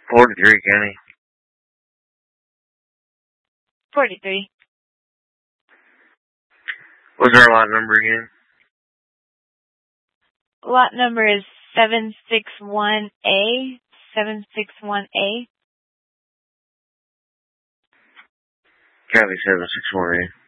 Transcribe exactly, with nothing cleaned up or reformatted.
Forty-three, Kenny. Forty-three. What's our lot number again? Lot number is seven six one A. seven six one A. Copy seven six one A.